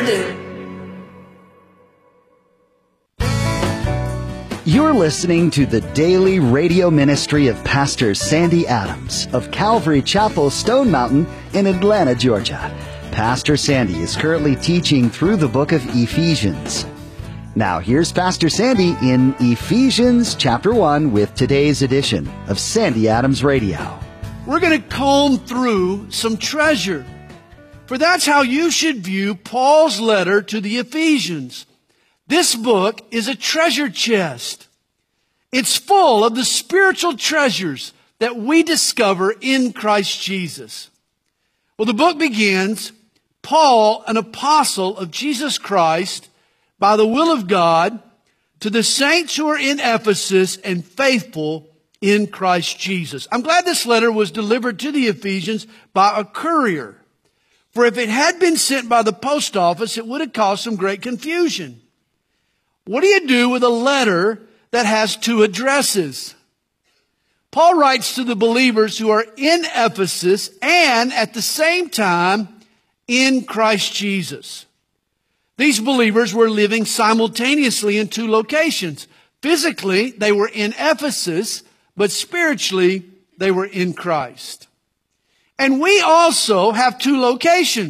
to do. You're listening to the daily radio ministry of Pastor Sandy Adams of Calvary Chapel, Stone Mountain in Atlanta, Georgia. Pastor Sandy is currently teaching through the book of Ephesians. Now here's Pastor Sandy in Ephesians chapter 1 with today's edition of Sandy Adams Radio. We're going to comb through some treasure, for that's how you should view Paul's letter to the Ephesians. This book is a treasure chest. It's full of the spiritual treasures that we discover in Christ Jesus. Well, the book begins, Paul, an apostle of Jesus Christ, by the will of God, to the saints who are in Ephesus and faithful in Christ Jesus. I'm glad this letter was delivered to the Ephesians by a courier. For if it had been sent by the post office, it would have caused some great confusion. What do you do with a letter that has two addresses? Paul writes to the believers who are in Ephesus and at the same time in Christ Jesus. These believers were living simultaneously in two locations. Physically, they were in Ephesus, but spiritually, they were in Christ. And we also have two locations.